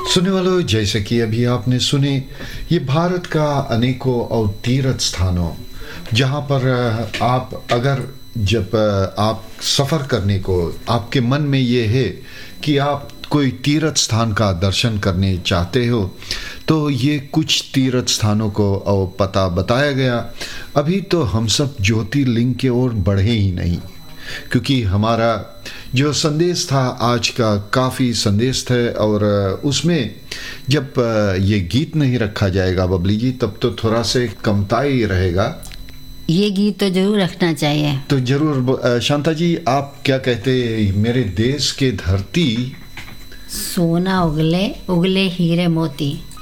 सुनने वालों, जैसे कि अभी आपने सुने, ये भारत का अनेकों और तीर्थ स्थानों जहाँ पर आप अगर जब आप सफ़र करने को आपके मन में ये है कि आप कोई तीर्थ स्थान का दर्शन करने चाहते हो, तो ये कुछ तीर्थ स्थानों को और पता बताया गया। अभी तो हम सब ज्योतिर्लिंग की ओर बढ़े ही नहीं, क्योंकि हमारा जो संदेश था आज का काफ़ी संदेश है, और उसमें जब ये गीत नहीं रखा जाएगा बबली जी, तब तो थोड़ा से कमता ही रहेगा। ये गीत तो जरूर रखना चाहिए। तो जरूर शांता जी, आप क्या कहते, मेरे देश के धरती सोना उगले उगले हीरे मोती।